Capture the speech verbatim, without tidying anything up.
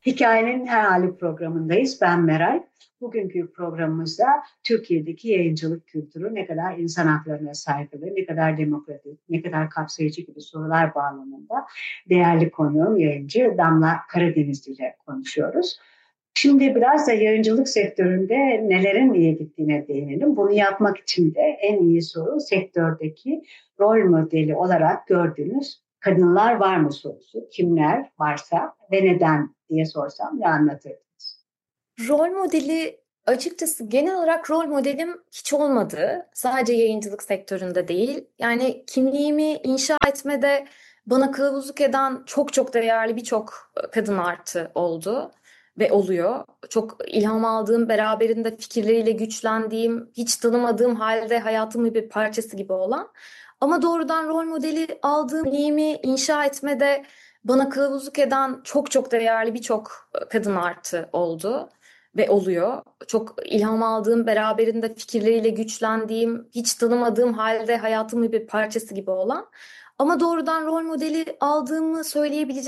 Hikayenin Her Hali programındayız. Ben Meral. Bugünkü programımızda Türkiye'deki yayıncılık kültürü ne kadar insan haklarına saygılı, ne kadar demokratik, ne kadar kapsayıcı gibi sorular bağlamında değerli konuğum yayıncı Damla Karadenizli ile konuşuyoruz. Şimdi biraz da yayıncılık sektöründe nelerin iyi gittiğine değinelim. Bunu yapmak için de en iyi soru sektördeki rol modeli olarak gördüğünüz kadınlar var mı sorusu. Kimler varsa ve neden diye sorsam ne anlatırdınız? Rol modeli açıkçası genel olarak rol modelim hiç olmadı. Sadece yayıncılık sektöründe değil. Yani kimliğimi inşa etmede bana kılavuzluk eden çok çok değerli birçok kadın artı oldu ve oluyor. Çok ilham aldığım, beraberinde fikirleriyle güçlendiğim, hiç tanımadığım halde hayatımın bir parçası gibi olan. Ama doğrudan rol modeli aldığım kimliğimi inşa etmede bana kılavuzluk eden çok çok değerli birçok kadın artı oldu ve oluyor. Çok ilham aldığım, beraberinde fikirleriyle güçlendiğim, hiç tanımadığım halde hayatımın bir parçası gibi olan. Ama doğrudan rol modeli aldığımı söyleyebileceğim